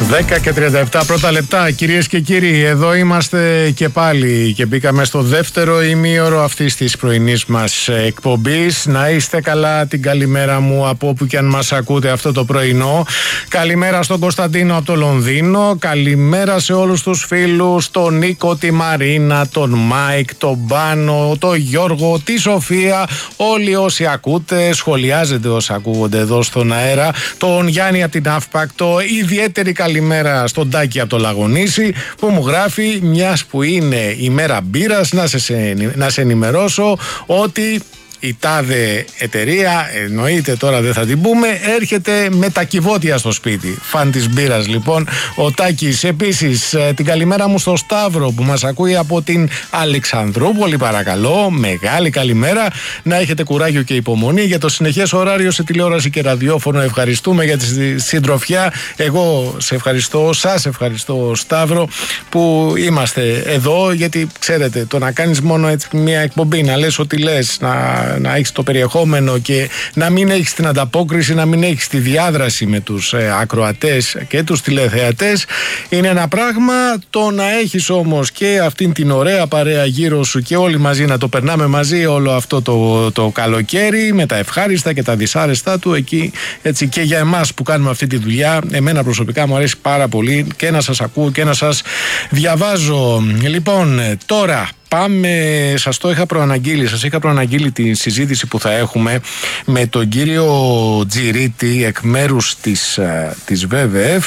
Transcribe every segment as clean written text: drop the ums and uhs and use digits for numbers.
10:37 πρώτα λεπτά, κυρίες και κύριοι. Εδώ είμαστε και πάλι και μπήκαμε στο δεύτερο ημίωρο αυτής της πρωινής μας εκπομπής. Να είστε καλά, την καλημέρα μου από όπου και αν μας ακούτε αυτό το πρωινό. Καλημέρα στον Κωνσταντίνο από το Λονδίνο. Καλημέρα σε όλους τους φίλους, τον Νίκο, τη Μαρίνα, τον Μάικ, τον Πάνο, τον Γιώργο, τη Σοφία. Όλοι όσοι ακούτε, σχολιάζετε όσοι ακούγονται εδώ στον αέρα. Τον Γιάννη από την Αύπακτο. Ιδιαίτερη καλημέρα στον Τάκη από το Λαγονήσι που μου γράφει, μιας που είναι η μέρα μπύρας, να σε ενημερώσω ότι η τάδε εταιρεία, εννοείται τώρα δεν θα την πούμε, έρχεται με τα κυβότια στο σπίτι. Φαν της μπύρας λοιπόν ο Τάκης. Επίσης την καλημέρα μου στο Σταύρο που μας ακούει από την Αλεξανδρούπολη, παρακαλώ. Μεγάλη καλημέρα. Να έχετε κουράγιο και υπομονή για το συνεχές ωράριο σε τηλεόραση και ραδιόφωνο. Ευχαριστούμε για τη συντροφιά. Εγώ σε ευχαριστώ, σας ευχαριστώ Σταύρο που είμαστε εδώ, γιατί ξέρετε, το να κάνεις μόνο έτσι μια εκπομπή, να λες ό,τι λες, να έχεις το περιεχόμενο και να μην έχεις την ανταπόκριση, να μην έχεις τη διάδραση με τους ακροατές και τους τηλεθεατές, είναι ένα πράγμα. Το να έχεις όμως και αυτήν την ωραία παρέα γύρω σου και όλοι μαζί να το περνάμε μαζί όλο αυτό το καλοκαίρι με τα ευχάριστα και τα δυσάρεστά του εκεί, έτσι, και για εμάς που κάνουμε αυτή τη δουλειά, εμένα προσωπικά μου αρέσει πάρα πολύ και να σας ακούω και να σας διαβάζω. Λοιπόν, τώρα πάμε, σας είχα προαναγγείλει τη συζήτηση που θα έχουμε με τον κύριο Τζιρίτη εκ μέρους της ΒΒΕΦ.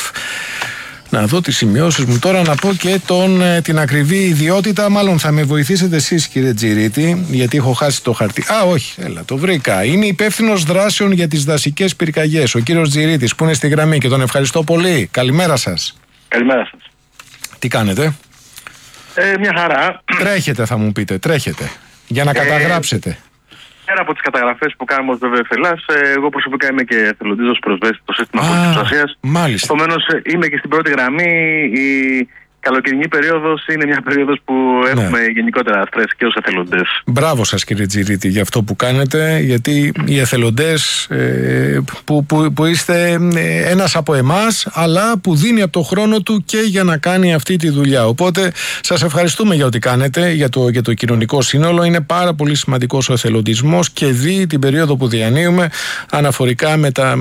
Να δω τις σημειώσεις μου τώρα, να πω και την ακριβή ιδιότητα. Μάλλον θα με βοηθήσετε εσείς, κύριε Τζιρίτη, γιατί έχω χάσει το χαρτί. Όχι, έλα, το βρήκα. Είναι υπεύθυνος δράσεων για τις δασικές πυρκαγιές, ο κύριος Τζιρίτης, που είναι στη γραμμή και τον ευχαριστώ πολύ. Καλημέρα σας. Καλημέρα σας. Τι κάνετε? Μια χαρά. Τρέχετε, θα μου πείτε, τρέχετε για να καταγράψετε. Πέρα από τις καταγραφές που κάνουμε ως ΒΒΕΦ Ελλάς, εγώ προσωπικά είμαι και εθελοντής ως προσβέστη στο σύστημα πολιτικής προστασίας. Μάλιστα. Επομένως είμαι και στην πρώτη γραμμή. Η καλοκαιρινή περίοδος είναι μια περίοδος που έχουμε γενικότερα στρες και ως εθελοντές. Μπράβο σας, κύριε Τζιρίτη, για αυτό που κάνετε, γιατί οι εθελοντές που είστε ένας από εμάς, αλλά που δίνει από το χρόνο του και για να κάνει αυτή τη δουλειά. Οπότε σας ευχαριστούμε για ό,τι κάνετε, για το κοινωνικό σύνολο. Είναι πάρα πολύ σημαντικός ο εθελοντισμός και δει την περίοδο που διανύουμε αναφορικά με τα